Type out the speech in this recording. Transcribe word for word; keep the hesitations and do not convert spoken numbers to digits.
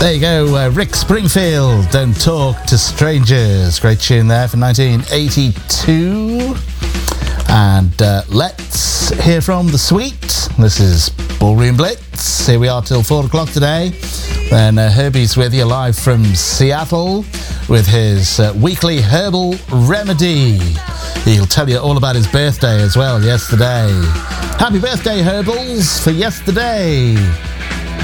There you go, uh, Rick Springfield, Don't Talk to Strangers. Great tune there from nineteen eighty-two. And uh, let's hear from The Sweet. This is Ballroom Blitz. Here we are till four o'clock today. Then uh, Herbie's with you live from Seattle with his uh, weekly herbal remedy. He'll tell you all about his birthday as well yesterday. Happy birthday, Herbals, for yesterday.